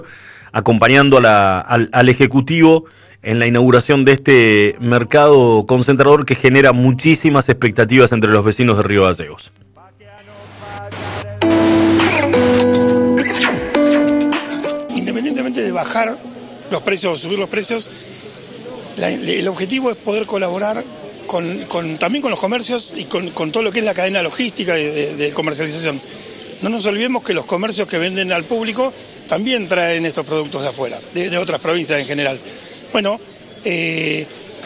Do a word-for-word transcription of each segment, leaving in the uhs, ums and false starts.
acompañando a la, al, al Ejecutivo en la inauguración de este mercado concentrador que genera muchísimas expectativas entre los vecinos de Río Gallegos. Independientemente de bajar los precios o subir los precios, la, el objetivo es poder colaborar con, con, también con los comercios y con, con todo lo que es la cadena logística de, de, de comercialización. No nos olvidemos que los comercios que venden al público también traen estos productos de afuera, de, de otras provincias en general. Bueno, eh,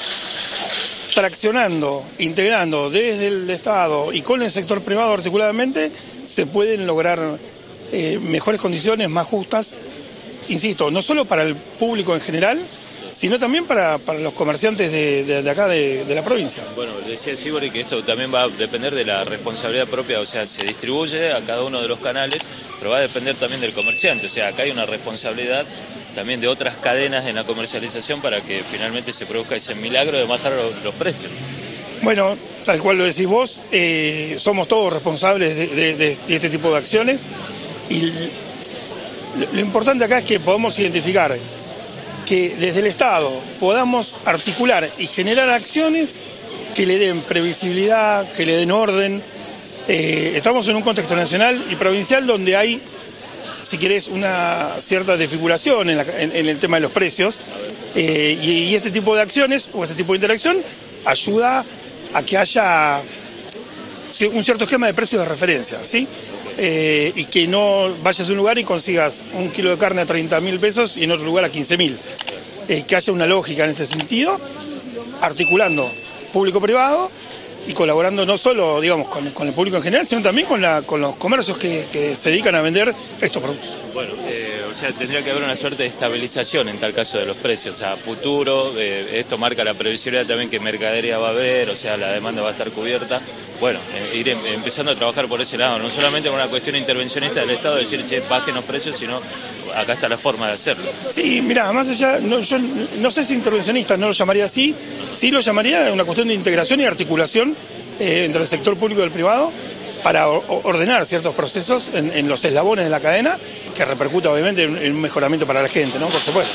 traccionando, integrando desde el Estado y con el sector privado articuladamente, se pueden lograr eh, mejores condiciones, más justas, insisto, no solo para el público en general, sino también para, para los comerciantes de, de, de acá, de, de la provincia. Bueno, decía Sibori que esto también va a depender de la responsabilidad propia, o sea, se distribuye a cada uno de los canales, pero va a depender también del comerciante, o sea, acá hay una responsabilidad también de otras cadenas en la comercialización para que finalmente se produzca ese milagro de bajar los, los precios. Bueno, tal cual lo decís vos, eh, somos todos responsables de, de, de, de este tipo de acciones y lo, lo importante acá es que podamos identificar que desde el Estado podamos articular y generar acciones que le den previsibilidad, que le den orden. Eh, estamos en un contexto nacional y provincial donde hay, si querés, una cierta desfiguración en, la, en, en el tema de los precios, eh, y, y este tipo de acciones o este tipo de interacción ayuda a que haya un cierto esquema de precios de referencia, ¿sí? Eh, y que no vayas a un lugar y consigas un kilo de carne a treinta mil pesos y en otro lugar a quince mil. Eh, que haya una lógica en este sentido, articulando público-privado y colaborando no solo, digamos, con, con el público en general, sino también con, la, con los comercios que, que se dedican a vender estos productos. Bueno, eh, o sea, tendría que haber una suerte de estabilización en tal caso de los precios, o sea, futuro, eh, esto marca la previsibilidad también que mercadería va a haber, o sea, la demanda va a estar cubierta. Bueno, eh, ir em, empezando a trabajar por ese lado, no solamente con una cuestión intervencionista del Estado, de decir, che, bajen los precios, sino acá está la forma de hacerlo. Sí, mirá, más allá, no, yo no sé si intervencionista no lo llamaría así, sí lo llamaría una cuestión de integración y articulación eh, entre el sector público y el privado para ordenar ciertos procesos en, en los eslabones de la cadena, que repercuta obviamente en, en un mejoramiento para la gente, ¿no? Por supuesto.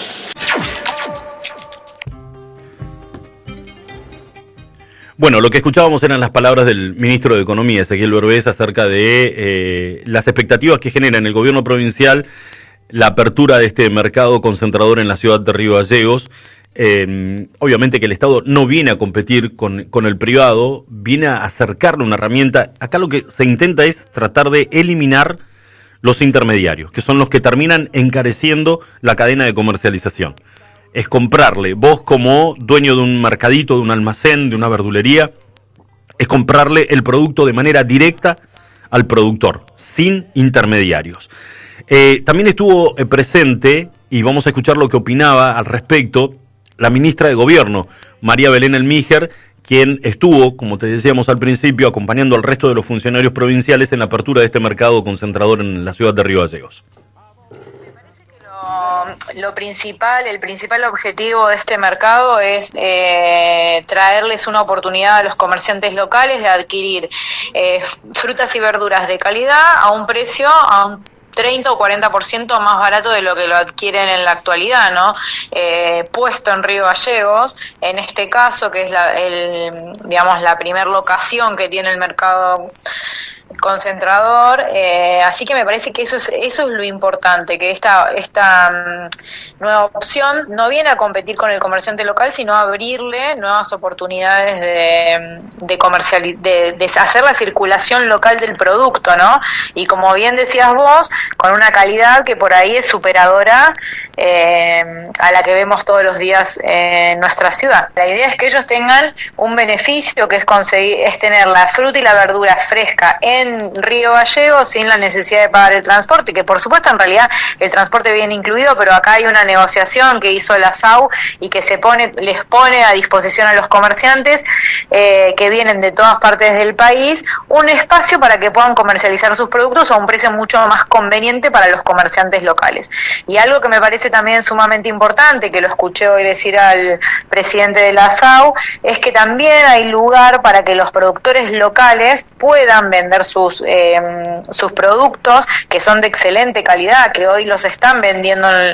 Bueno, lo que escuchábamos eran las palabras del ministro de Economía, Ezequiel Berbés, acerca de eh, las expectativas que genera en el gobierno provincial la apertura de este mercado concentrador en la ciudad de Río Gallegos. Eh, obviamente que el Estado no viene a competir con, con el privado, viene a acercarle una herramienta. Acá lo que se intenta es tratar de eliminar los intermediarios, que son los que terminan encareciendo la cadena de comercialización. Es comprarle, vos como dueño de un mercadito, de un almacén, de una verdulería, es comprarle el producto de manera directa al productor, sin intermediarios. Eh, también estuvo eh, presente, y vamos a escuchar lo que opinaba al respecto, la ministra de Gobierno, María Belén Elmíger, quien estuvo, como te decíamos al principio, acompañando al resto de los funcionarios provinciales en la apertura de este mercado concentrador en la ciudad de Río Gallegos. Lo principal, el principal objetivo de este mercado es eh, traerles una oportunidad a los comerciantes locales de adquirir eh, frutas y verduras de calidad a un precio, a un treinta o cuarenta por ciento más barato de lo que lo adquieren en la actualidad, ¿no? Eh, puesto en Río Gallegos, en este caso, que es la, el, digamos, la primer locación que tiene el mercado concentrador, eh, así que me parece que eso es eso es lo importante, que esta esta um, nueva opción no viene a competir con el comerciante local, sino a abrirle nuevas oportunidades de de comercial de, de hacer la circulación local del producto, ¿no? Y como bien decías vos, con una calidad que por ahí es superadora eh, a la que vemos todos los días en nuestra ciudad. La idea es que ellos tengan un beneficio, que es conseguir es tener la fruta y la verdura fresca en en Río Gallegos sin la necesidad de pagar el transporte, que por supuesto en realidad el transporte viene incluido, pero acá hay una negociación que hizo la S A U y que se pone les pone a disposición a los comerciantes eh, que vienen de todas partes del país un espacio para que puedan comercializar sus productos a un precio mucho más conveniente para los comerciantes locales. Y algo que me parece también sumamente importante, que lo escuché hoy decir al presidente de la S A U, es que también hay lugar para que los productores locales puedan vender sus eh, sus productos, que son de excelente calidad, que hoy los están vendiendo